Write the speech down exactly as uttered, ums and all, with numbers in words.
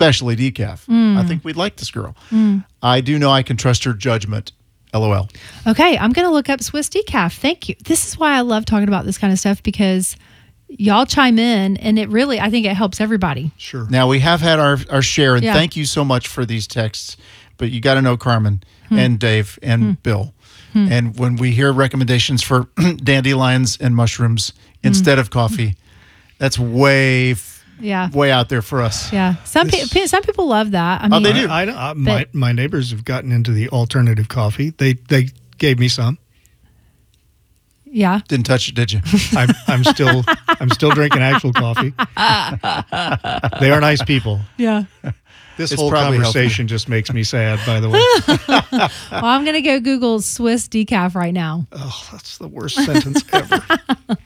especially decaf. Mm. I think we'd like this girl. Mm. I do know I can trust her judgment. LOL. Okay, I'm going to look up Swiss decaf. Thank you. This is why I love talking about this kind of stuff, because y'all chime in, and it really, I think it helps everybody. Sure. Now, we have had our, our share, and Yeah. thank you so much for these texts. But you got to know Carmen hmm. and Dave and hmm. Bill. Hmm. And when we hear recommendations for dandelions and mushrooms hmm. instead of coffee, that's way, yeah. way out there for us. Yeah. Some, This, pe- some people love that. I mean, oh, they do. I, I, I, my, my neighbors have gotten into the alternative coffee. They they gave me some. Yeah. Didn't touch it, did you? I'm, I'm still I'm still drinking actual coffee. They are nice people. Yeah. This It's whole conversation healthy. just makes me sad, by the way. Well, I'm going to go Google Swiss decaf right now. Oh, that's the worst sentence ever.